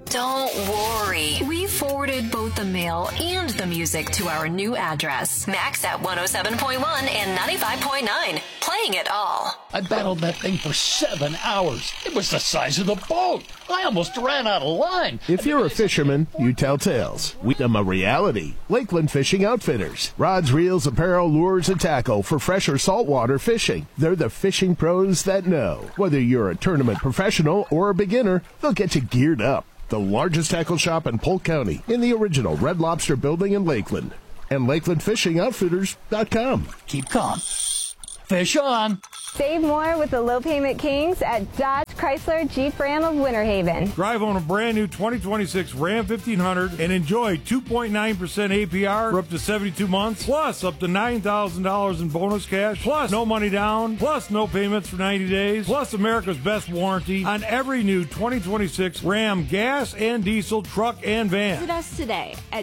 Don't worry. We forwarded both the mail and the music to our new address. Max at 107.1 and 95.9. Playing it all. I battled that thing for 7 hours. It was the size of the boat. I almost ran out of line. If you're a fisherman, you tell tales. We them a reality. Lakeland Fishing Outfitters. Rods, reels, apparel, lures, and tackle for fresh or saltwater fishing. They're the fishing pros that know. Whether you're a tournament professional or a beginner, they'll get you geared up. The largest tackle shop in Polk County in the original Red Lobster building in Lakeland. And LakelandFishingOutfitters.com. Keep calm. Fish on. Save more with the low payment kings at Dodge Chrysler Jeep Ram of Winter Haven. Drive on a brand new 2026 Ram 1500 and enjoy 2.9% APR for up to 72 months, plus up to $9,000 in bonus cash, plus no money down, plus no payments for 90 days, plus America's best warranty on every new 2026 Ram gas and diesel truck and van. Visit us today at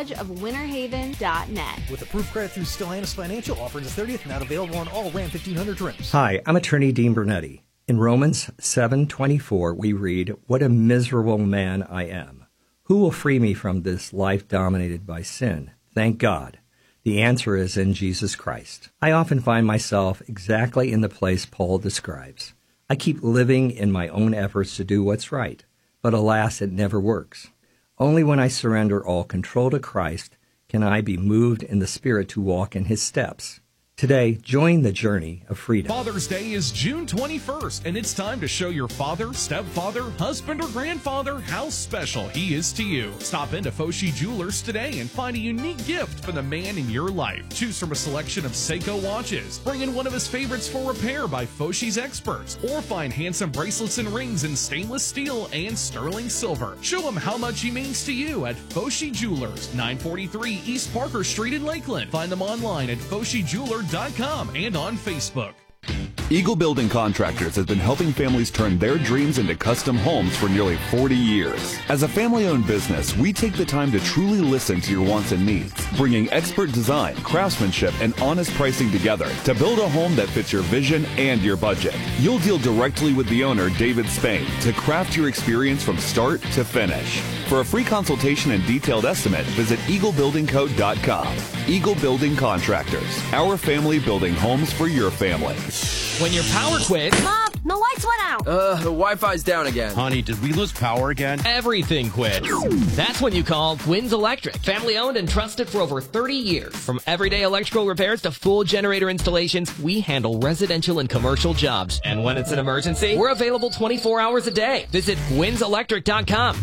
dodgeofwinterhaven.net. With approved credit through Stellantis Financial, offer the 30th, not available on all Ram 1500 trims. Hi, I'm attorney Dean Bernetti. In Romans 7:24, we read, "What a miserable man I am. Who will free me from this life dominated by sin?" Thank God. The answer is in Jesus Christ. I often find myself exactly in the place Paul describes. I keep living in my own efforts to do what's right, but alas, it never works. Only when I surrender all control to Christ can I be moved in the Spirit to walk in His steps. Today, join the journey of freedom. Father's Day is June 21st, and it's time to show your father, stepfather, husband, or grandfather how special he is to you. Stop into Foshi Jewelers today and find a unique gift for the man in your life. Choose from a selection of Seiko watches. Bring in one of his favorites for repair by Foshi's experts, or find handsome bracelets and rings in stainless steel and sterling silver. Show him how much he means to you at Foshi Jewelers, 943 East Parker Street in Lakeland. Find them online at FoshiJeweler.com and on Facebook. Eagle Building Contractors has been helping families turn their dreams into custom homes for nearly 40 years. As a family-owned business, we take the time to truly listen to your wants and needs, bringing expert design, craftsmanship, and honest pricing together to build a home that fits your vision and your budget. You'll deal directly with the owner, David Spain, to craft your experience from start to finish. For a free consultation and detailed estimate, visit EagleBuildingCo.com. Eagle Building Contractors, our family building homes for your family. When your power quits... Mom, the lights went out. The Wi-Fi's down again. Honey, did we lose power again? Everything quits. That's when you call Gwyn's Electric. Family owned and trusted for over 30 years. From everyday electrical repairs to full generator installations, we handle residential and commercial jobs. And when it's an emergency, we're available 24 hours a day. Visit Gwyn'sElectric.com.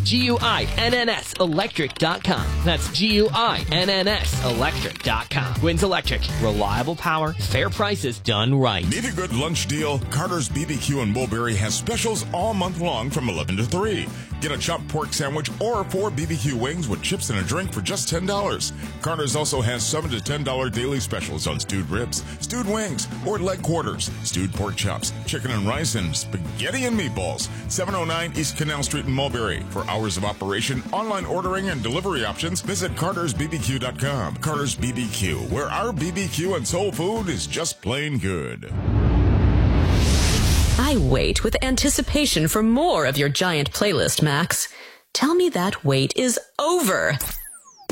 GUINNS Electric.com. That's GUINNS Electric.com. Gwyn's Electric. Reliable power, fair prices, done right. Need a good lunch deal? Carter's BBQ in Mulberry has specials all month long from 11 to 3. Get a chopped pork sandwich or 4 BBQ wings with chips and a drink for just $10. Carter's also has $7 to $10 daily specials on stewed ribs, stewed wings, or leg quarters, stewed pork chops, chicken and rice, and spaghetti and meatballs. 709 East Canal Street in Mulberry. For hours of operation, online ordering, and delivery options, visit cartersbbq.com. Carter's BBQ, where our BBQ and soul food is just plain good. I wait with anticipation for more of your giant playlist, Max. Tell me that wait is over.